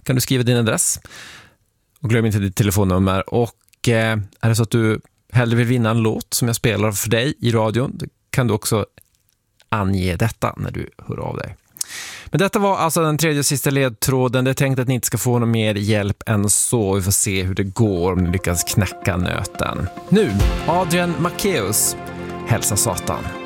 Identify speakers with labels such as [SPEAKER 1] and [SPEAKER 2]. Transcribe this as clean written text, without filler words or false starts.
[SPEAKER 1] kan du skriva din adress. Och glöm inte ditt telefonnummer. Och är det så att du hellre vill vinna en låt som jag spelar för dig i radion, då kan du också ange detta när du hör av dig. Men detta var alltså den tredje och sista ledtråden. Det är tänkt att ni inte ska få någon mer hjälp än så. Vi får se hur det går om ni lyckas knäcka nöten. Nu, Adrian Macéus, Hälsa Satan.